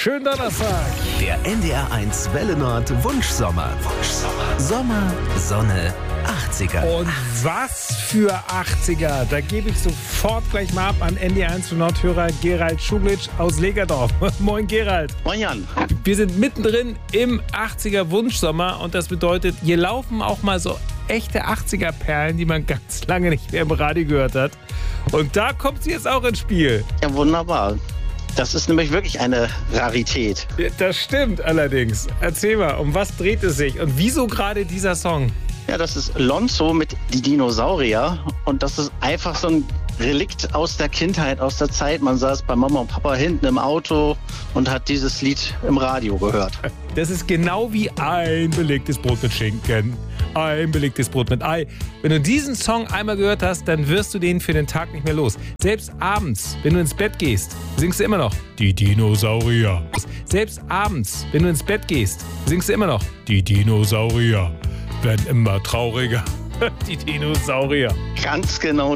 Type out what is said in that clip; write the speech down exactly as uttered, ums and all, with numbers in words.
Schönen Donnerstag. Der N D R eins Welle Nord Wunschsommer. Wunschsommer. Sommer, Sonne, achtziger. Und was für achtziger. Da gebe ich sofort gleich mal ab an N D R eins Nordhörer Gerald Schuglitsch aus Legerdorf. Moin Gerald. Moin Jan. Wir sind mittendrin im achtziger Wunschsommer und das bedeutet, hier laufen auch mal so echte achtziger-Perlen, die man ganz lange nicht mehr im Radio gehört hat. Und da kommt sie jetzt auch ins Spiel. Ja, wunderbar. Das ist nämlich wirklich eine Rarität. Ja, das stimmt allerdings. Erzähl mal, um was dreht es sich und wieso gerade dieser Song? Ja, das ist Lonzo mit Die Dinosaurier und das ist einfach so ein Relikt aus der Kindheit, aus der Zeit. Man saß bei Mama und Papa hinten im Auto und hat dieses Lied im Radio gehört. Das ist genau wie ein belegtes Brot mit Schinken. Ein belegtes Brot mit Ei. Wenn du diesen Song einmal gehört hast, dann wirst du den für den Tag nicht mehr los. Selbst abends, wenn du ins Bett gehst, singst du immer noch Die Dinosaurier. Selbst abends, wenn du ins Bett gehst, singst du immer noch Die Dinosaurier. Werden immer trauriger. Die Dinosaurier. Ganz genau